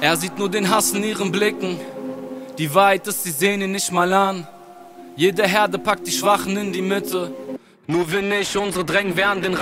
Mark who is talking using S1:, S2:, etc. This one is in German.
S1: Er sieht nur den Hass in ihren Blicken. Die Wahrheit ist, sie sehen ihn nicht mal an. Jede Herde packt die Schwachen in die Mitte. Nur wir nicht, unsere Drängen werden den